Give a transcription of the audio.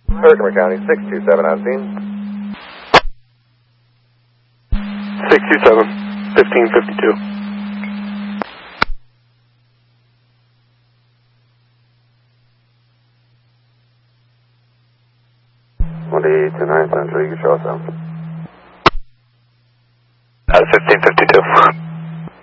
Herkimer County, 627 on scene. 627, 1552. Central, you can show us out. 1552.